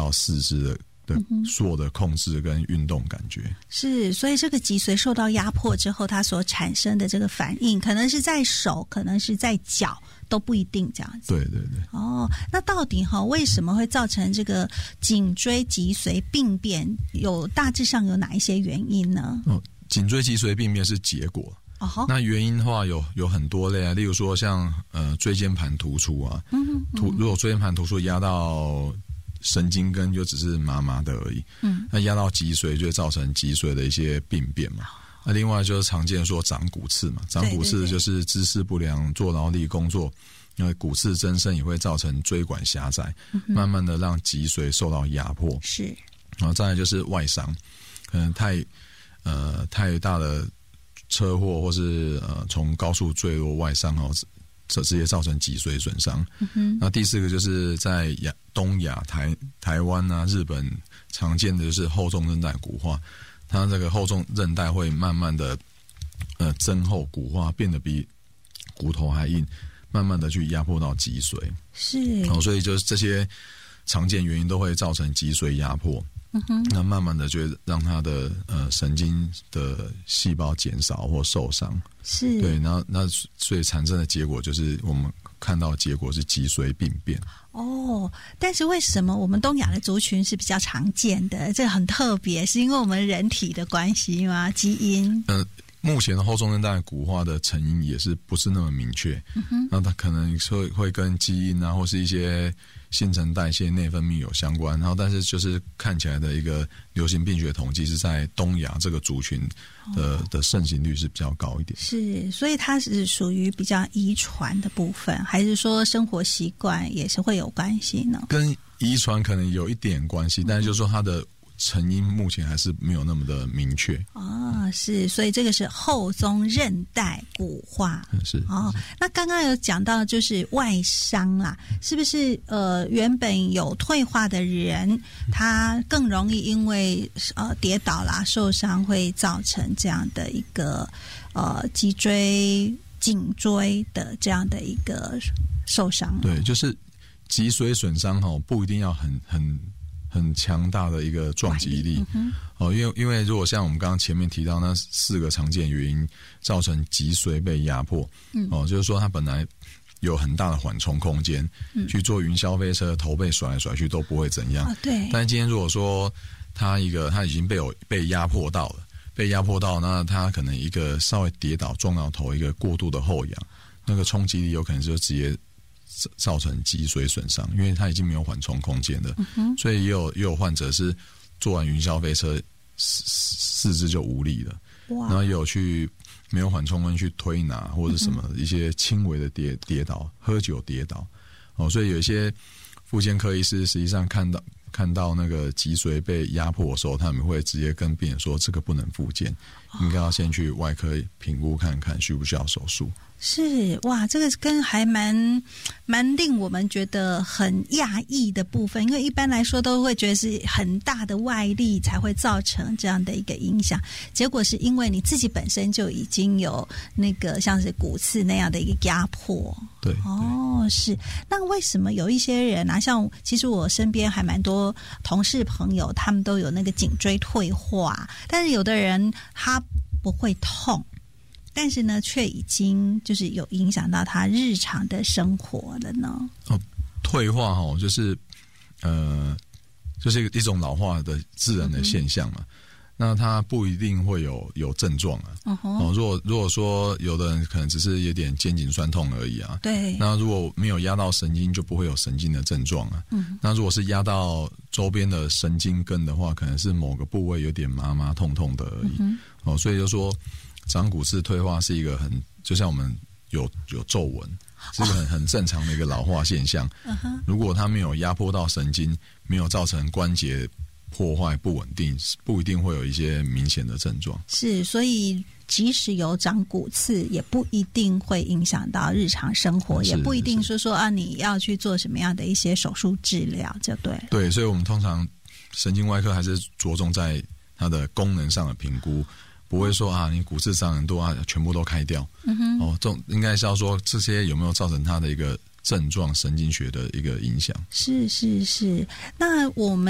到四肢的所有的控制跟运动感觉。 是，所以这个脊髓受到压迫之后，它所产生的这个反应，可能是在手，可能是在脚，都不一定这样子。 对对对。 那到底为什么会造成这个颈椎脊髓病变？大致上有哪一些原因呢？ 颈椎脊髓病变是结果。那原因的话有很多类啊，例如说像椎间盘突出啊，如果椎间盘突出压到神经根就只是麻麻的而已，那压到脊髓就会造成脊髓的一些病变嘛。那另外就是常见说长骨刺嘛，长骨刺就是姿势不良、做劳力工作，因为骨刺增生也会造成椎管狭窄，慢慢的让脊髓受到压迫。 是， 然后再来就是外伤，可能太大的车祸或是从高处坠落外伤直接造成脊髓损伤。那第四个就是在东亚台湾啊、日本常见的就是后纵韧带骨化，它这个后纵韧带会慢慢的增厚骨化，变得比骨头还硬，慢慢的去压迫到脊髓。 是， 所以就是这些常见原因都会造成脊髓压迫。那慢慢的就会让它的神经的细胞减少或受伤。 是，对， 那所以产生的结果就是我们看到的结果是脊髓病变。 但是为什么我们东亚的族群是比较常见的？这很特别，是因为我们人体的关系吗？基因？ 目前的后纵韧带骨化的成因也是不是那么明确。那它可能会跟基因啊，或是一些新陈代谢、内分泌有相关。然后，但是就是看起来的一个流行病学统计是在东亚这个族群的盛行率是比较高一点。 是，所以它是属于比较遗传的部分，还是说生活习惯也是会有关系呢？ 跟遗传可能有一点关系，但是就是说它的成因目前还是没有那么的明确。 是，所以这个是后纵韧带骨化。 是。 那刚刚有讲到就是外伤啦，是不是原本有退化的人，他更容易因为跌倒啦、受伤，会造成这样的一个脊椎的这样的一个受伤？ 对，就是脊髓损伤不一定要很强大的一个撞击力。因为如果像我们刚刚前面提到那4个常见原因造成脊髓被压迫，就是说它本来有很大的缓冲空间，去做云霄飞车，头被甩来甩去都不会怎样。 对。 但是今天如果说它已经被压迫到了，那它可能一个稍微跌倒撞到头，一个过度的后仰，那个冲击力有可能就直接造成脊髓损伤，因为它已经没有缓冲空间了。所以也有患者是做完云霄飞车四肢就无力了，然后也有去没有缓冲空间去推拿或者什么一些轻微的跌倒，喝酒跌倒。所以有一些复健科医师实际上看到那个脊髓被压迫的时候，他们会直接跟病人说这个不能复健，应该要先去外科评估看看需不需要手术。 是，哇，这个跟还蛮令我们觉得很讶异的部分，因为一般来说都会觉得是很大的外力才会造成这样的一个影响，结果是因为你自己本身就已经有那个像是骨刺那样的一个压迫。 对。 是。那为什么有一些人啊，像其实我身边还蛮多同事朋友，他们都有那个颈椎退化，但是有的人他不会痛，但是呢，却已经就是有影响到他日常的生活了呢。 退化就是一种老化的自然的现象嘛。那它不一定会有症状啊。如果说有的人可能只是有点肩颈酸痛而已啊。 对。 那如果没有压到神经，就不会有神经的症状啊。那如果是压到周边的神经根的话，可能是某个部位有点麻麻痛痛的而已。所以就说长骨刺退化是一个就像我们有皱纹，是一个很正常的一个老化现象。如果它没有压迫到神经，没有造成关节破坏不稳定，不一定会有一些明显的症状。是， 所以即使有长骨刺，也不一定会影响到日常生活，也不一定说你要去做什么样的一些手术治疗，就对了。 对，所以我们通常神经外科还是着重在它的功能上的评估，不会说你骨刺伤很多全部都开掉。应该是要说这些有没有造成它的一个症状、神经学的一个影响。 是。那我们